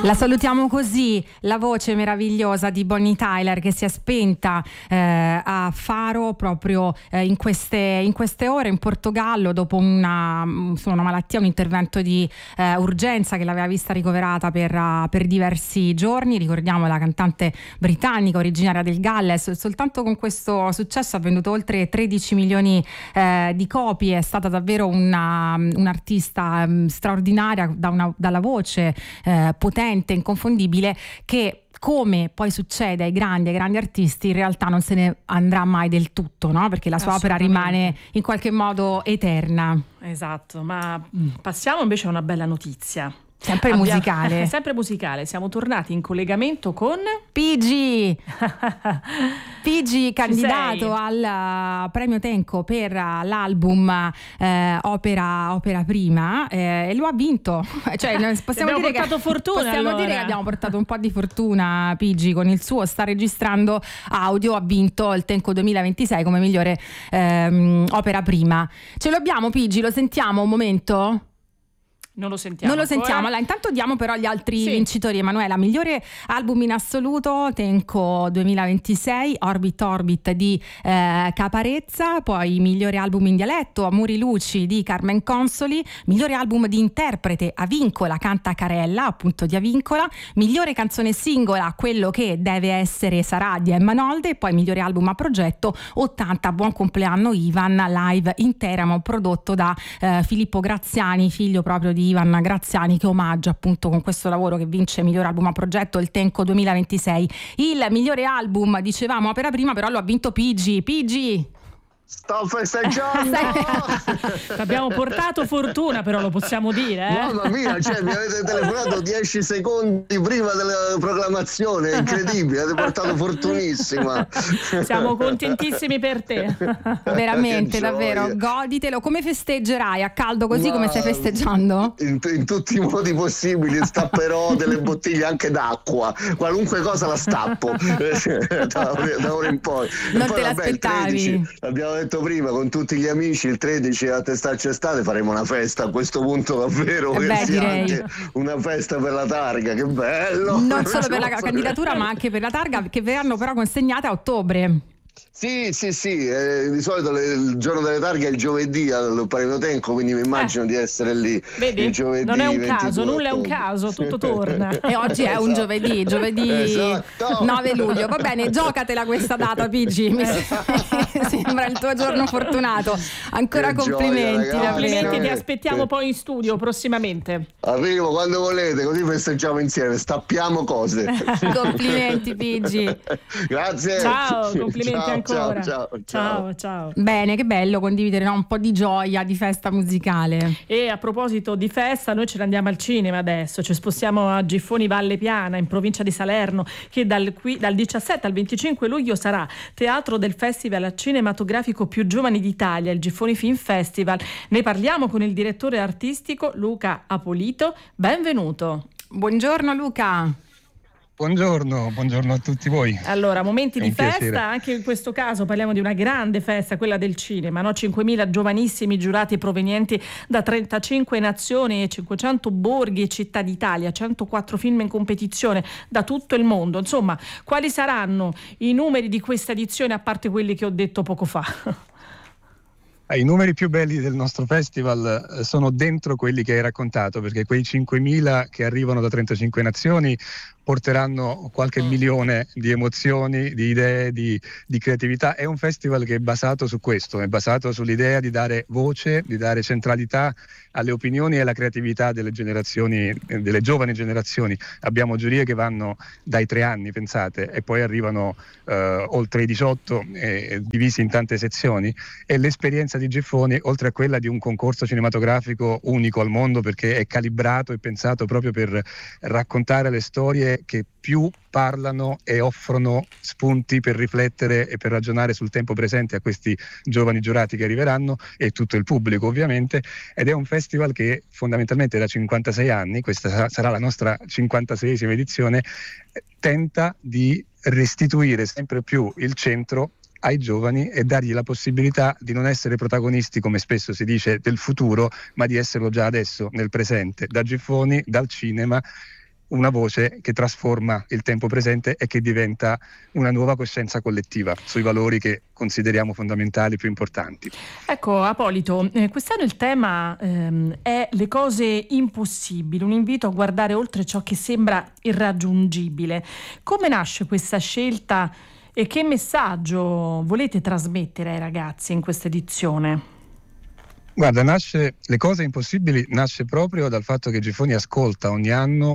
La salutiamo così, la voce meravigliosa di Bonnie Tyler che si è spenta a Faro proprio in queste ore in Portogallo dopo una malattia, un intervento di urgenza che l'aveva vista ricoverata per diversi giorni. Ricordiamo la cantante britannica originaria del Galles. Soltanto con questo successo ha venduto oltre 13 milioni di copie, è stata davvero un'artista straordinaria dalla voce potente, inconfondibile, che come poi succede ai grandi artisti in realtà non se ne andrà mai del tutto, no? Perché la sua opera rimane in qualche modo eterna. Esatto, ma passiamo invece a una bella notizia. Sempre musicale. Sempre musicale. Siamo tornati in collegamento con PG. PG candidato al premio Tenco per l'album opera prima e lo ha vinto. Cioè, possiamo dire che abbiamo portato un po' di fortuna. PG con il suo Sta registrando audio ha vinto il Tenco 2026 come migliore opera prima. Ce lo abbiamo PG? Lo sentiamo un momento? Non lo sentiamo. Allora, intanto diamo però gli altri vincitori. Emanuela, migliore album in assoluto Tenco 2026, Orbit di Caparezza. Poi migliore album in dialetto Amori Luci di Carmen Consoli. Migliore album di interprete Avincola canta Carella, appunto di Avincola. Migliore canzone singola Quello che deve essere sarà di Emma Nolde. E poi migliore album a progetto 80 Buon compleanno Ivan live in Teramo, prodotto da Filippo Graziani, figlio proprio di Ivan Graziani, che omaggia appunto con questo lavoro, che vince miglior album a progetto il Tenco 2026. Il migliore album, dicevamo, opera prima, però lo ha vinto PG. Sto festeggiando! Abbiamo portato fortuna, però lo possiamo dire, Mamma mia, mi avete telefonato 10 secondi prima della proclamazione, è incredibile, avete portato fortunissima. Siamo contentissimi per te. Veramente, davvero, goditelo. Come festeggerai? A caldo così? Come stai festeggiando? In tutti i modi possibili, stapperò delle bottiglie anche d'acqua, qualunque cosa la stappo da ora in poi. Non poi, te l'aspettavi? Abbiamo detto prima, con tutti gli amici il 13 a Testaccio Estate faremo una festa, a questo punto davvero anche una festa per la targa, che bello! Non solo per la candidatura ma anche per la targa, che verranno però consegnate a ottobre. Sì, di solito il giorno delle targhe è il giovedì al premio Tenco, quindi mi immagino di essere lì. Vedi? Il giovedì, non è un caso, nulla è un caso, tutto torna. E oggi è un giovedì 9 luglio. Va bene, giocatela questa data, PG. Mi sembra il tuo giorno fortunato. Ancora complimenti, gioia, complimenti, ti aspettiamo poi in studio prossimamente. Arrivo quando volete, così festeggiamo insieme, stappiamo cose. Complimenti PG. Grazie. Ciao, complimenti. Ancora. Ciao. Bene, che bello condividere un po' di gioia, di festa musicale. E a proposito di festa, noi ce ne andiamo al cinema adesso, ci spostiamo a Giffoni Valle Piana, in provincia di Salerno, che dal 17 al 25 luglio sarà teatro del festival cinematografico più giovane d'Italia, il Giffoni Film Festival. Ne parliamo con il direttore artistico Luca Apolito. Benvenuto. Buongiorno Luca. Buongiorno a tutti voi. Allora, momenti di festa, piacere. anche in questo caso parliamo di una grande festa, quella del cinema, no? 5.000 giovanissimi giurati provenienti da 35 nazioni e 500 borghi e città d'Italia, 104 film in competizione da tutto il mondo. Insomma, quali saranno i numeri di questa edizione, a parte quelli che ho detto poco fa? I numeri più belli del nostro festival sono dentro quelli che hai raccontato, perché quei 5.000 che arrivano da 35 nazioni porteranno qualche milione di emozioni, di idee, di creatività. È un festival che è basato su questo, è basato sull'idea di dare voce, di dare centralità alle opinioni e alla creatività delle generazioni, delle giovani generazioni. Abbiamo giurie che vanno dai 3 anni, pensate, e poi arrivano oltre i 18, divisi in tante sezioni, e l'esperienza di Giffoni, oltre a quella di un concorso cinematografico unico al mondo, perché è calibrato e pensato proprio per raccontare le storie che più parlano e offrono spunti per riflettere e per ragionare sul tempo presente a questi giovani giurati che arriveranno e tutto il pubblico ovviamente. Ed è un festival che fondamentalmente da 56 anni, questa sarà la nostra 56esima edizione, tenta di restituire sempre più il centro ai giovani e dargli la possibilità di non essere protagonisti, come spesso si dice, del futuro, ma di esserlo già adesso, nel presente, da Giffoni, dal cinema, una voce che trasforma il tempo presente e che diventa una nuova coscienza collettiva sui valori che consideriamo fondamentali, più importanti. Ecco, Apolito, quest'anno il tema è le cose impossibili, un invito a guardare oltre ciò che sembra irraggiungibile. Come nasce questa scelta e che messaggio volete trasmettere ai ragazzi in questa edizione? Guarda, Le cose impossibili nasce proprio dal fatto che Giffoni ascolta ogni anno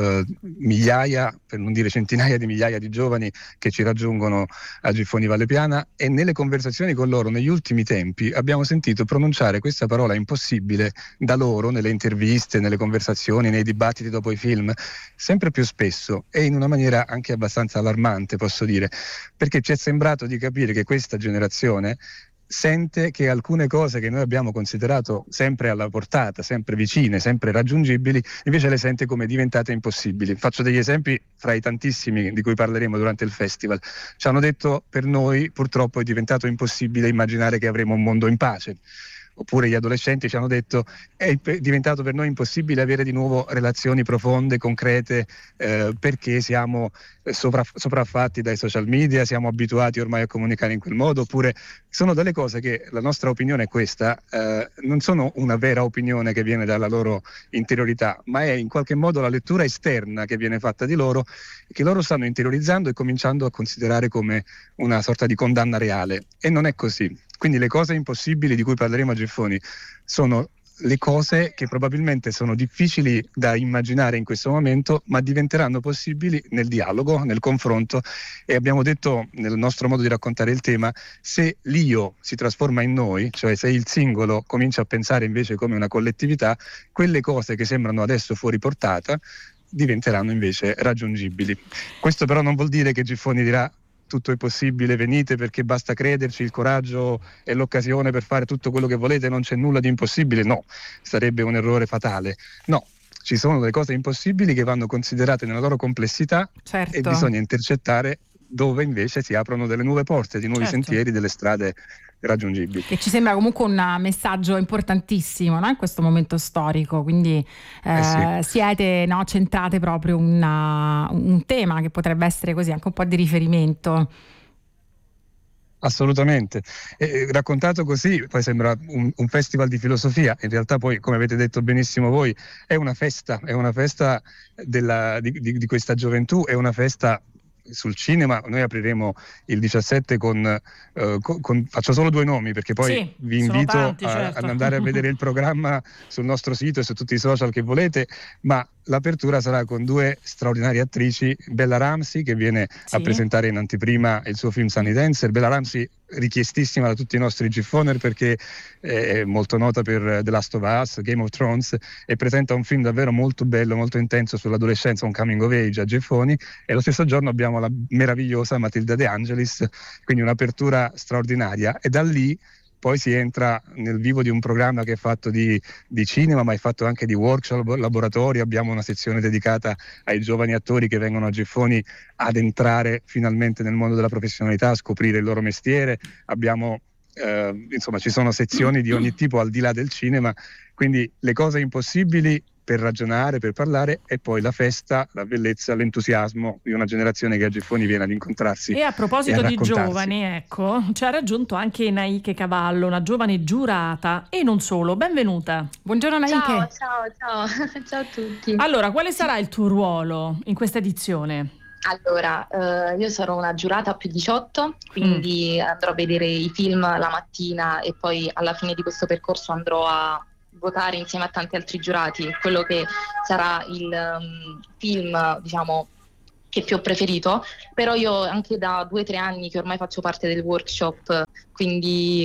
migliaia, per non dire centinaia di migliaia di giovani che ci raggiungono a Giffoni Valle Piana, e nelle conversazioni con loro negli ultimi tempi abbiamo sentito pronunciare questa parola impossibile da loro nelle interviste, nelle conversazioni, nei dibattiti dopo i film, sempre più spesso e in una maniera anche abbastanza allarmante, posso dire, perché ci è sembrato di capire che questa generazione sente che alcune cose che noi abbiamo considerato sempre alla portata, sempre vicine, sempre raggiungibili, invece le sente come diventate impossibili. Faccio degli esempi fra i tantissimi di cui parleremo durante il festival. Ci hanno detto: per noi purtroppo è diventato impossibile immaginare che avremo un mondo in pace. Oppure gli adolescenti ci hanno detto: è diventato per noi impossibile avere di nuovo relazioni profonde, concrete, perché siamo sopraffatti dai social media, siamo abituati ormai a comunicare in quel modo. Oppure sono delle cose che, la nostra opinione è questa, non sono una vera opinione che viene dalla loro interiorità, ma è in qualche modo la lettura esterna che viene fatta di loro, che loro stanno interiorizzando e cominciando a considerare come una sorta di condanna reale, e non è così. Quindi le cose impossibili di cui parleremo a Giffoni sono le cose che probabilmente sono difficili da immaginare in questo momento, ma diventeranno possibili nel dialogo, nel confronto. E abbiamo detto, nel nostro modo di raccontare il tema, se l'io si trasforma in noi, cioè se il singolo comincia a pensare invece come una collettività, quelle cose che sembrano adesso fuori portata diventeranno invece raggiungibili. Questo però non vuol dire che Giffoni dirà: tutto è possibile, venite perché basta crederci, il coraggio è l'occasione per fare tutto quello che volete, non c'è nulla di impossibile. No, sarebbe un errore fatale. No, ci sono delle cose impossibili che vanno considerate nella loro complessità, certo, e bisogna intercettare dove invece si aprono delle nuove porte, di nuovi sentieri, delle strade raggiungibili. Che ci sembra comunque un messaggio importantissimo, no? In questo momento storico, quindi sì. Siete centrate proprio un tema che potrebbe essere così anche un po' di riferimento. Assolutamente. Raccontato così poi sembra un festival di filosofia. In realtà poi, come avete detto benissimo voi, è una festa di questa gioventù, è una festa sul cinema. Noi apriremo il 17 con faccio solo 2 nomi perché poi sì, vi invito tanti, certo, ad andare a vedere il programma sul nostro sito e su tutti i social che volete, ma l'apertura sarà con 2 straordinarie attrici: Bella Ramsey, che viene a presentare in anteprima il suo film Sunny Dancer. Bella Ramsey, richiestissima da tutti i nostri Giffoner perché è molto nota per The Last of Us, Game of Thrones, e presenta un film davvero molto bello, molto intenso sull'adolescenza, un coming of age a Giffoni. E lo stesso giorno abbiamo la meravigliosa Matilda De Angelis, quindi un'apertura straordinaria, e da lì poi si entra nel vivo di un programma che è fatto di cinema, ma è fatto anche di workshop, laboratori. Abbiamo una sezione dedicata ai giovani attori che vengono a Giffoni ad entrare finalmente nel mondo della professionalità, a scoprire il loro mestiere. Abbiamo insomma, ci sono sezioni di ogni tipo al di là del cinema, quindi le cose impossibili per ragionare, per parlare, e poi la festa, la bellezza, l'entusiasmo di una generazione che a Giffoni viene ad incontrarsi. E a proposito di giovani, ecco, ci ha raggiunto anche Naike Cavallo, una giovane giurata, e non solo. Benvenuta. Buongiorno Naike. Ciao a tutti. Allora, quale sarà il tuo ruolo in questa edizione? Allora, io sarò una giurata più 18, quindi andrò a vedere i film la mattina e poi alla fine di questo percorso andrò a votare insieme a tanti altri giurati quello che sarà il film, diciamo, che più ho preferito. Però io anche da 2 o 3 anni che ormai faccio parte del workshop, quindi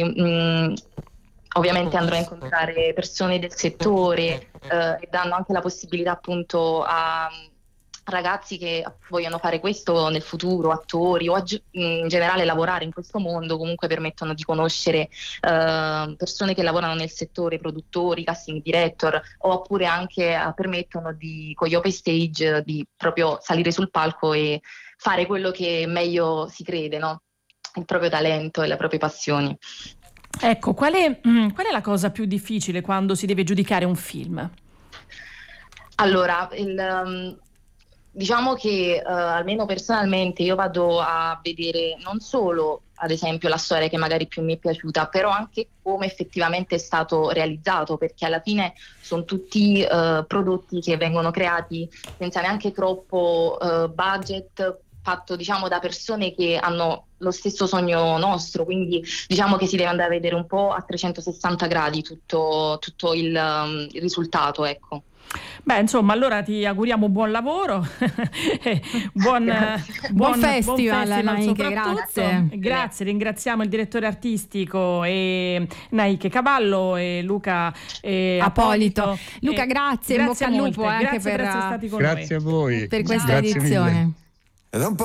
ovviamente andrò a incontrare persone del settore e dando anche la possibilità appunto a ragazzi che vogliono fare questo nel futuro, attori o in generale lavorare in questo mondo, comunque permettono di conoscere persone che lavorano nel settore, produttori, casting director, oppure anche permettono con gli open stage di proprio salire sul palco e fare quello che meglio si crede, no? Il proprio talento e le proprie passioni. Ecco, qual è la cosa più difficile quando si deve giudicare un film? Allora, diciamo che almeno personalmente io vado a vedere non solo ad esempio la storia che magari più mi è piaciuta, però anche come effettivamente è stato realizzato, perché alla fine sono tutti prodotti che vengono creati senza neanche troppo budget, fatto diciamo da persone che hanno lo stesso sogno nostro, quindi diciamo che si deve andare a vedere un po' a 360 gradi tutto il risultato, ecco. Beh, insomma, allora ti auguriamo buon lavoro, buon festival Naike, grazie. Grazie, ringraziamo il direttore artistico Naike Cavallo e Luca Apolito. Luca, grazie in bocca al lupo anche per essere stati con noi. Grazie a voi. Per questa edizione.